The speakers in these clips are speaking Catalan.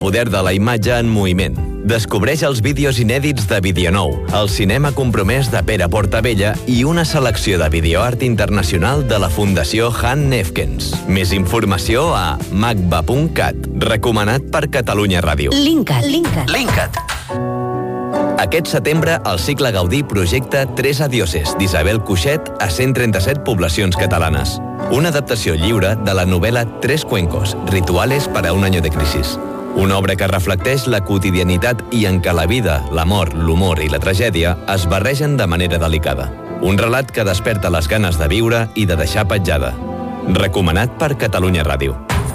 Poder de la imatge en moviment. Descobreix els vídeos inèdits de Videonou, el cinema compromès de Pere Portabella i una selecció de videoart internacional de la Fundació Han Nefkens. Més informació a magba.cat. Recomanat per Catalunya Ràdio. Linkat. Aquest setembre, el cicle Gaudí projecta Tres adioses d'Isabel Cuixet a 137 poblacions catalanes. Una adaptació lliure de la novel·la Tres cuencos, rituales para un año de crisis. Una obra que reflecteix la quotidianitat i en què la vida, l'amor, l'humor i la tragèdia es barregen de manera delicada. Un relat que desperta les ganes de viure i de deixar petjada. Recomanat per Catalunya Ràdio.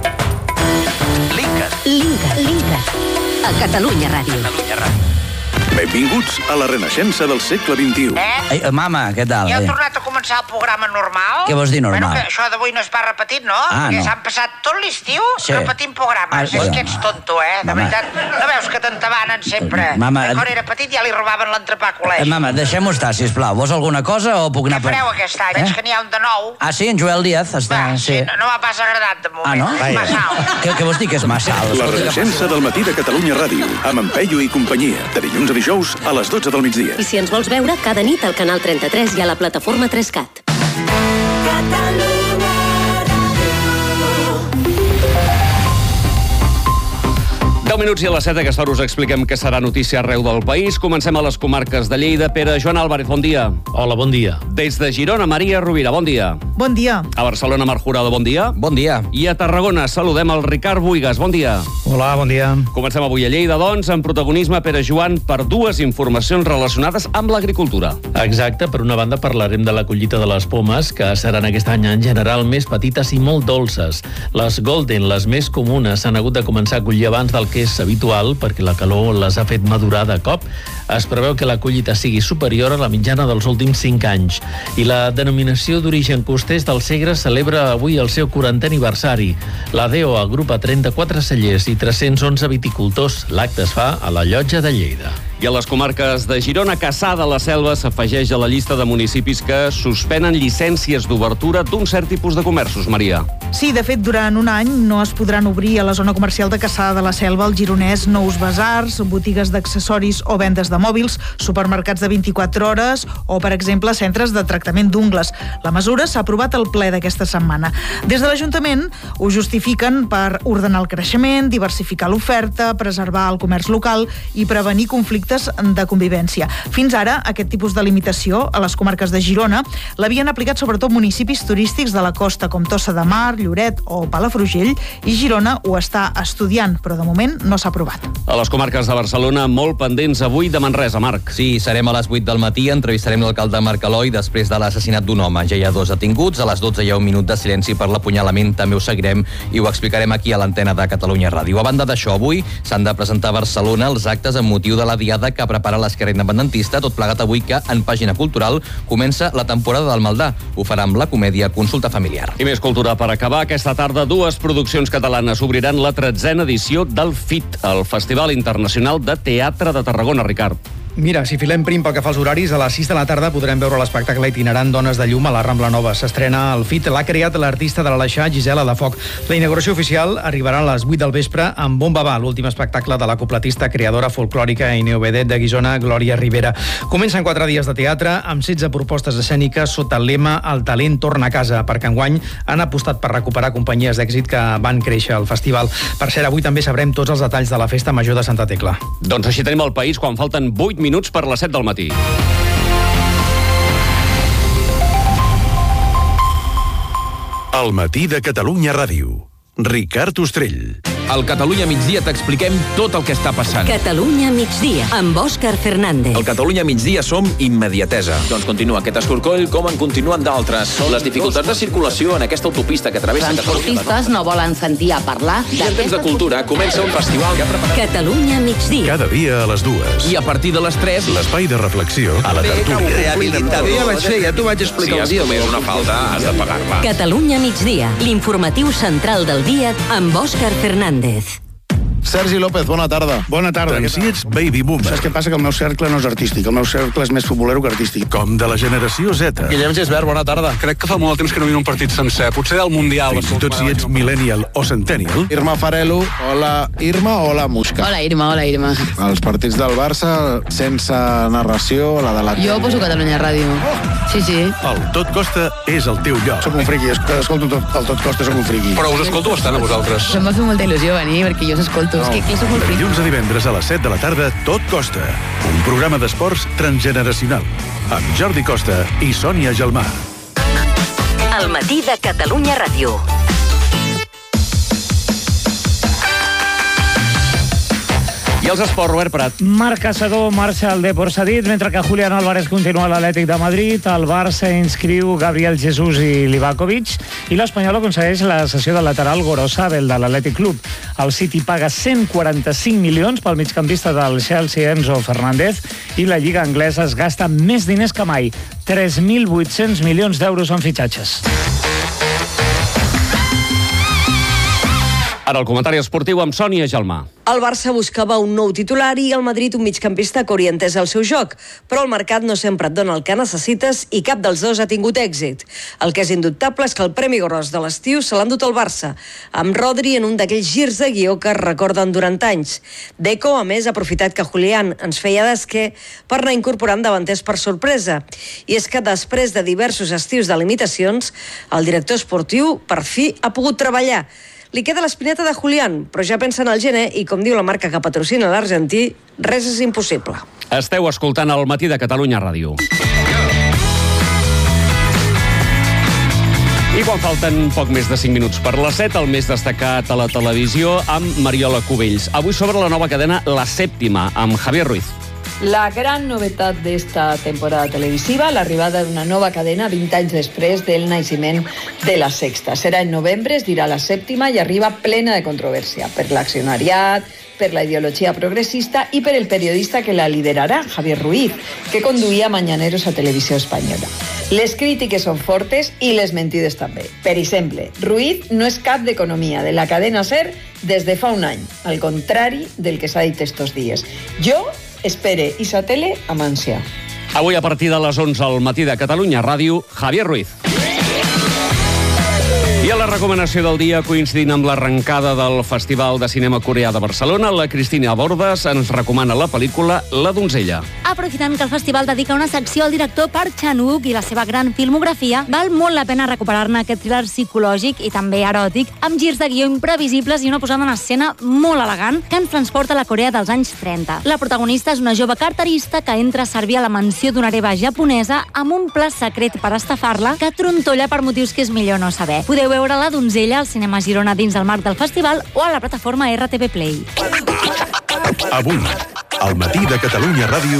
Linkat. A Catalunya Ràdio. Benvinguts a la renaixença del segle XXI. Ei, mama, què tal? Ja ha tornat a començar el programa normal? Què vols dir normal? Bueno, que això d'avui no es va repetint, no? Perquè s'han passat tot l'estiu repetint programes. És que ets tonto, De veritat. No veus que t'entabanen sempre? Mama... Quan era petit ja li robaven l'entrepà a col·legi. Mama, deixem-ho estar, sisplau. Vols alguna cosa o puc anar... Què fareu aquest any? És que n'hi ha un de nou. Ah, sí? En Joel Díaz està... Sí, no m'ha pas agradat de moment. Ah, no? Massa alt. Què vols dir que és massa alt? La renaixença del matí de Catalunya Ràdio, amb en Peyu i companyia, de dilluns a dijous a les 12 del migdia. I si ens vols veure, cada nit al canal 33 i a la plataforma 3CAT. Minuts i a les 7 aquesta hora us expliquem què serà notícia arreu del país. Comencem a les comarques de Lleida. Pere, Joan Álvarez, bon dia. Hola, bon dia. Des de Girona, Maria Rovira, bon dia. Bon dia. A Barcelona, Marc Jurado, bon dia. Bon dia. I a Tarragona saludem el Ricard Buigas, bon dia. Hola, bon dia. Comencem avui a Lleida, doncs, amb protagonisme, Pere Joan, per dues informacions relacionades amb l'agricultura. Exacte, per una banda parlarem de la collita de les pomes, que seran aquest any en general més petites i molt dolces. Les Golden, les més comunes, s'han hagut de començar a collir abans del que és habitual, perquè la calor les ha fet madurar de cop. Es preveu que la collita sigui superior a la mitjana dels últims 5 anys. I la denominació d'origen costers del Segre celebra avui el seu 40è aniversari. La DEO agrupa 34 cellers i 311 viticultors. L'acte es fa a la Llotja de Lleida. I a les comarques de Girona, Cassà de la Selva s'afegeix a la llista de municipis que suspenen llicències d'obertura d'un cert tipus de comerços, Maria. Sí, de fet, durant un any no es podran obrir a la zona comercial de Cassà de la Selva al Gironès nous basars, botigues d'accessoris o vendes de mòbils, supermercats de 24 hores o, per exemple, centres de tractament d'ungles. La mesura s'ha aprovat al ple d'aquesta setmana. Des de l'Ajuntament ho justifiquen per ordenar el creixement, diversificar l'oferta, preservar el comerç local i prevenir conflictes de convivència. Fins ara, aquest tipus de limitació a les comarques de Girona l'havien aplicat sobretot municipis turístics de la costa com Tossa de Mar, Lloret o Palafrugell, i Girona ho està estudiant, però de moment no s'ha aprovat. A les comarques de Barcelona, molt pendents avui de Manresa, Marc. Sí, serem a les 8 del matí, entrevistarem l'alcalde Marc Aloi després de l'assassinat d'un home. Ja hi ha 2 detinguts, a les 12 hi ha un minut de silenci per l'apunyalament, també ho seguirem i ho explicarem aquí a l'antena de Catalunya Ràdio. A banda d'això, avui s'han de presentar a Barcelona els actes amb motiu de la Diada que prepara l'Esquerra Independentista, tot plegat avui que en pàgina cultural comença la temporada del Maldà. Ho farà amb la comèdia Consulta Familiar. I més cultura per acabar. Aquesta tarda, 2 produccions catalanes obriran la 13a edició del FIT, el Festival Internacional de Teatre de Tarragona, Ricard. Mira, si filem prim pel que fa als horaris, a les 6 de la tarda podrem veure l'espectacle itinerant Dones de Llum a la Rambla Nova. S'estrena el FIT, l'ha creat l'artista de l'Aleixar, Gisela de Foc. La inauguració oficial arribarà a les 8 del vespre amb Bomba Va, l'últim espectacle de la copletista, creadora folclòrica i neovedet de Guissona, Glòria Rivera. Comencen 4 dies de teatre amb 16 propostes escèniques sota el lema El talent torna a casa, perquè enguany han apostat per recuperar companyies d'èxit que van créixer al festival. Per cert, avui també sabrem tots els detalls de la Festa Major de Santa Tecla. Doncs així tenim el país quan falten 8 minuts per les 7 del matí. El matí de Catalunya Ràdio. Ricard Ostrell. Al Catalunya Migdia t'expliquem tot el que està passant. Catalunya Migdia, amb Òscar Fernández. Al Catalunya Migdia som immediatesa. Doncs continua aquest escorcoll com en continuen d'altres. Les dificultats de circulació en aquesta autopista que travessa Catalunya. Transportistes no volen sentir a parlar. I en temps de cultura comença un festival que ha preparat... Catalunya Migdia. Cada dia a les 2. I a partir de les 3... L'espai de reflexió a la tertúlia. Ja vaig fer, ja t'ho vaig explicar el dia. Si has comès una falta, has de pagar-la. Catalunya Migdia, l'informatiu central del dia amb Òscar Fernández. Sergi López, bona tarda. Bona tarda. Doncs si ets baby boomer. Saps què passa? Que el meu cercle no és artístic. El meu cercle és més futbolero que artístic. Com de la generació Z. Guillem Gisbert, bona tarda. Crec que fa molt temps que no miro un partit sencer. Potser del Mundial. Fins i tot si ets millennial o centennial. Irma Farelo, hola Irma, hola Muixca. Hola, Irma, hola, Irma. Els partits del Barça, sense narració, la de la... Jo poso Catalunya Ràdio. Sí, sí. El Tot Costa és el teu lloc. Soc un friqui, escolto el Tot Costa, soc un friqui. Però us escolto bastant a vosaltres. Em va fer molta il·lusió venir, perquè jo us escolto. És que soc molt friqui. Dilluns a divendres a les 7 de la tarda, Tot Costa. Un programa d'esports transgeneracional. Amb Jordi Costa i Sònia Gelmà. El matí de Catalunya Ràdio. I els esports, Robert Prat. Marc Caçador marxa al Depor cedit, mentre que Julián Álvarez continua a l'Atlètic de Madrid. El Barça inscriu Gabriel Jesús i Livakovic, i l'Espanyol aconsegueix la cessió del lateral Gorosabel de l'Atlètic Club. El City paga 145 milions pel migcampista del Chelsea, Enzo Fernández, i la Lliga anglesa es gasta més diners que mai, 3.800 milions d'euros en fitxatges. Ara el comentari esportiu amb Sònia Gelmà. El Barça buscava un nou titular i el Madrid un migcampista que orientés el seu joc, però el mercat no sempre et dona el que necessites i cap dels dos ha tingut èxit. El que és indubtable és que el premi gros de l'estiu se l'ha endut el Barça, amb Rodri en un d'aquells girs de guió que es recorden durant anys. Deco, a més, ha aprofitat que Julián ens feia d'esquer per anar incorporant davanters per sorpresa. I és que després de diversos estius de limitacions, el director esportiu per fi ha pogut treballar. Li queda l'espineta de Julián, però ja pensa en el gener i, com diu la marca que patrocina l'argentí, res és impossible. Esteu escoltant el matí de Catalunya Ràdio. I quan falten poc més de 5 minuts per les 7, el més destacat a la televisió amb Mariola Cubells. Avui sobre la nova cadena La Sèptima, amb Javier Ruiz. La gran novetat d'esta temporada televisiva, l'arribada d'una nova cadena 20 anys després del naixement de La Sexta. Serà en novembre, es dirà La Sèptima, i arriba plena de controvèrsia per l'accionariat, per la ideologia progressista i per el periodista que la liderarà, Javier Ruiz, que conduïa Mañaneros a Televisió Espanyola. Les crítiques són fortes i les mentides també. Per exemple, Ruiz no és cap d'economia de la cadena SER des de fa un any, al contrari del que s'ha dit estos dies. Jo espere i satele amb ànsia. Avui a partir de les 11 al matí de Catalunya Ràdio, Javier Ruiz. I a la recomanació del dia, coincidint amb l'arrencada del Festival de Cinema Coreà de Barcelona, la Cristina Bordes ens recomana la pel·lícula La donzella. Aprofitant que el festival dedica una secció al director Park Chan-wook i la seva gran filmografia, val molt la pena recuperar-ne aquest thriller psicològic i també eròtic, amb girs de guió imprevisibles i una posada en escena molt elegant que ens transporta a la Corea dels anys 30. La protagonista és una jove carterista que entra a servir a la mansió d'una hereva japonesa amb un pla secret per estafar-la que trontolla per motius que és millor no saber. Podeu veure La donzella al cinema Girona dins del marc del festival o a la plataforma RTV Play. Avui, al matí de Catalunya Ràdio...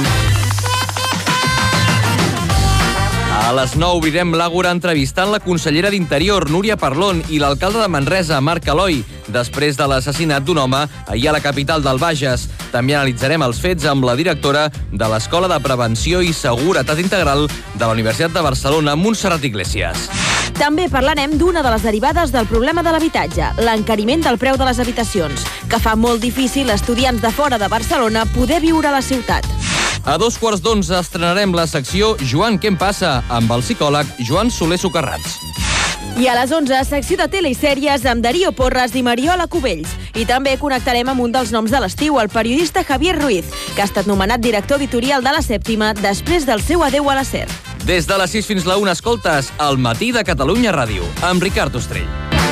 A les 9 obrirem l'Àgora entrevistant la consellera d'Interior, Núria Parlon, i l'alcalde de Manresa, Marc Aloi, després de l'assassinat d'un home ahir a la capital del Bages. També analitzarem els fets amb la directora de l'Escola de Prevenció i Seguretat Integral de la Universitat de Barcelona, Montserrat Iglesias. També parlarem d'una de les derivades del problema de l'habitatge, l'encariment del preu de les habitacions, que fa molt difícil a estudiants de fora de Barcelona poder viure a la ciutat. A 2:15 estrenarem la secció Joan, què em passa? Amb el psicòleg Joan Soler Socarrats. I a les 11, secció de tele i sèries amb Darío Porras i Mariola Cubells. I també connectarem amb un dels noms de l'estiu, el periodista Javier Ruiz, que ha estat nomenat director editorial de La Sèptima després del seu adeu a la SER. Des de les 6 fins la 1 escoltes El matí de Catalunya Ràdio, amb Ricard Ostrell.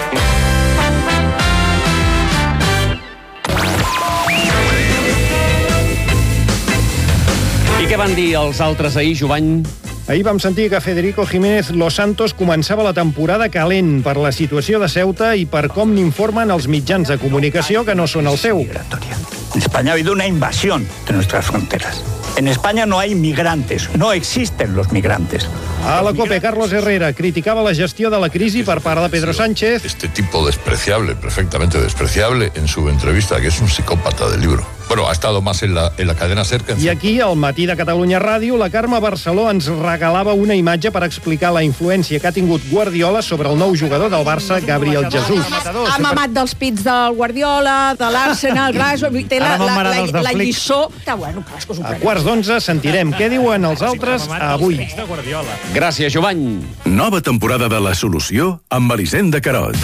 I què van dir els altres ahir, Jovany? Ahir vam sentir que Federico Jiménez Los Santos començava la temporada calent per la situació de Ceuta i per com n'informen els mitjans de comunicació que no són el seu. En España ha habido una invasión de nuestras fronteras. En España no hay migrantes, no existen los migrantes. A la COPE, Carlos Herrera criticava la gestió de la crisi per part de Pedro Sánchez. Este tipo despreciable, perfectamente despreciable, en su entrevista, que es un psicópata del libro. Bueno, ha estado más en la cadena SER que en I aquí, al matí de Catalunya Ràdio, la Carme Barceló ens regalava una imatge per explicar la influència que ha tingut Guardiola sobre el nou jugador del Barça, Gabriel Jesús. Ha mamat dels pits del Guardiola, de l'Arsenal, té la lliçó. Bueno, a quarts d'11 sentirem què diuen els altres avui. Gràcies, Jovany. Nova temporada de La Solució amb Elisenda Carot.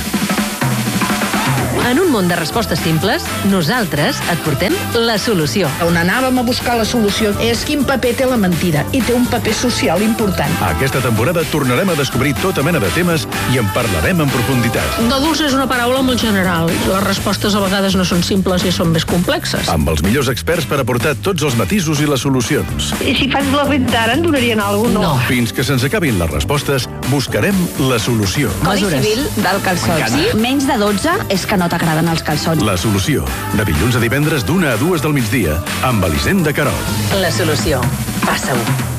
En un món de respostes simples, nosaltres et portem la solució. On anàvem a buscar la solució és quin paper té la mentida, i té un paper social important. Aquesta temporada tornarem a descobrir tota mena de temes i en parlarem en profunditat. No dulce és una paraula molt general. Les respostes a vegades no són simples i són més complexes. Amb els millors experts per aportar tots els matisos i les solucions. I si faig la renta ara, em donarien alguna cosa? No. Fins que se'ns acabin les respostes, buscarem la solució. Codi civil del calçot. Sí? Menys de 12 és que no t'agraden els calçons. La Solució. De dilluns a divendres d'1 a 2 del migdia amb Elisenda Carol. La Solució. Passa-ho.